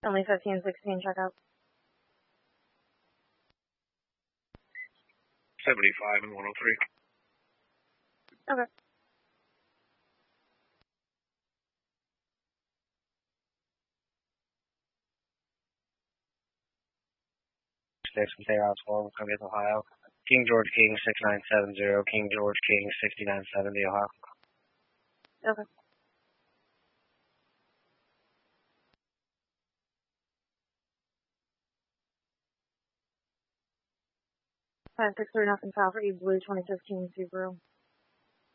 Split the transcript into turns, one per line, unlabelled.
Only 1516 checkout.
75 and 103.
Okay.
Six from Sayhouse 4, Columbia, Ohio. King George King 6970, King George King 6970, Ohio.
Okay. 563 nothing file for Eve Blue 2015 Subaru.